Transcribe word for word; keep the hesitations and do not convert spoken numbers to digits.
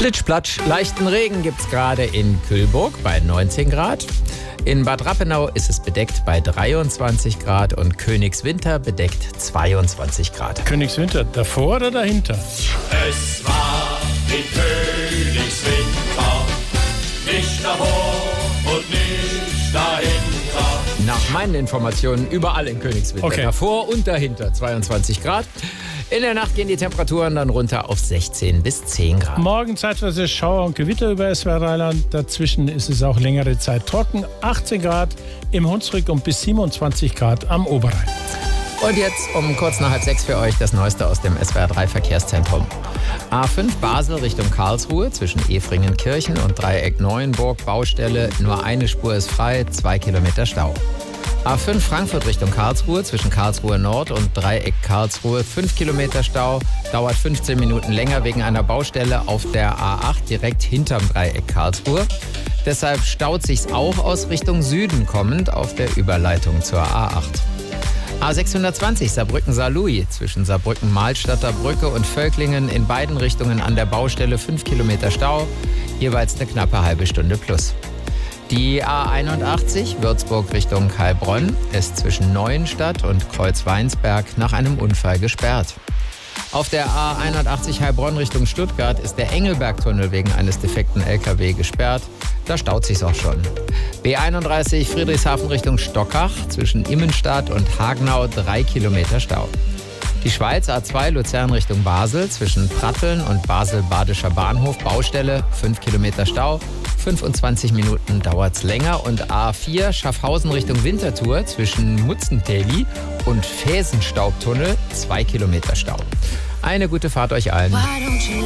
Plitsch-platsch, leichten Regen gibt es gerade in Kühlburg bei neunzehn Grad. In Bad Rappenau ist es bedeckt bei dreiundzwanzig Grad und Königswinter bedeckt zweiundzwanzig Grad. Königswinter, davor oder dahinter? Es war in Königswinter, nicht davor und nicht dahinter. Nach meinen Informationen überall in Königswinter. Okay. Davor und dahinter zweiundzwanzig Grad. In der Nacht gehen die Temperaturen dann runter auf sechzehn bis zehn Grad. Morgen zeitweise Schauer und Gewitter über S W R Rheinland. Dazwischen ist es auch längere Zeit trocken. achtzehn Grad im Hunsrück und bis siebenundzwanzig Grad am Oberrhein. Und jetzt um kurz nach halb sechs für euch das Neueste aus dem S W R drei Verkehrszentrum. A fünf Basel Richtung Karlsruhe zwischen Efringenkirchen und Dreieck Neuenburg. Baustelle, nur eine Spur ist frei, zwei Kilometer Stau. A fünf Frankfurt Richtung Karlsruhe zwischen Karlsruhe Nord und Dreieck Karlsruhe. fünf Kilometer Stau, dauert fünfzehn Minuten länger wegen einer Baustelle auf der A acht direkt hinterm Dreieck Karlsruhe. Deshalb staut sich's auch aus Richtung Süden kommend auf der Überleitung zur A acht. A sechshundertzwanzig Saarbrücken-Saarlouis zwischen Saarbrücken-Mahlstadter Brücke und Völklingen in beiden Richtungen an der Baustelle fünf Kilometer Stau, jeweils eine knappe halbe Stunde plus. Die A einundachtzig Würzburg Richtung Heilbronn ist zwischen Neuenstadt und Kreuzweinsberg nach einem Unfall gesperrt. Auf der A einundachtzig Heilbronn Richtung Stuttgart ist der Engelbergtunnel wegen eines defekten L K W gesperrt. Da staut sich's auch schon. B einunddreißig Friedrichshafen Richtung Stockach zwischen Immenstadt und Hagenau drei Kilometer Stau. Die Schweiz A zwei Luzern Richtung Basel zwischen Pratteln und Basel-Badischer Bahnhof Baustelle fünf Kilometer Stau. fünfundzwanzig Minuten dauert's länger. Und A vier Schaffhausen Richtung Winterthur zwischen Mutzentäli und Fäsenstaubtunnel zwei Kilometer Stau. Eine gute Fahrt euch allen.